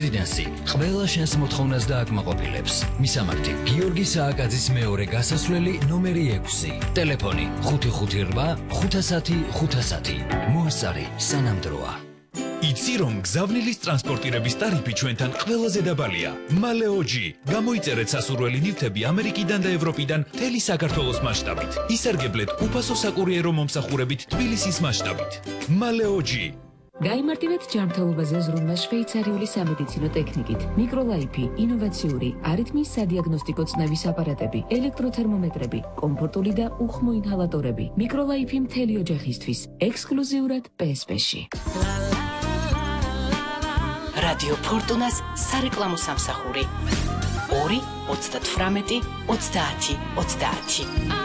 რეზიდენსი ყველა შენს მოთხოვნას დააკმაყოფილებს. მისამართი: გიორგი სააკაძის მეორე გასასვლელი ნომერი 6. ტელეფონი 558 510 510. მოასწარი სანამდროა. იცი რომ გზავნილის ტრანსპორტირების ტარიფი ჩვენთან ყველაზე დაბალია. მალეოჯი. გამოიწერეთ სასურველი ნივთები ამერიკიდან და ევროპიდან მთელი საქართველოს მასშტაბით. ისარგებლეთ უფასო საკურიერო მომსახურებით თბილისის მასშტაბით. მალეოჯი. გაიმარტივეთ ჯანმრთელობაზე ზრუნვა შვეიცარიული სამედიცინო ტექნიკით. მიკროლაიფი, ინოვაციური, არითმიის სადიაგნოსტიკო წნევის აპარატები, ელექტროთერმომეტრები, კომფორტული და უხმო ინჰალატორები. მიკროლაიფი მთელი ოჯახისთვის, ექსკლუზიურად PSP-ში. რადიო ფორტუნას სარეკლამო სამსახური 2 38 30 30.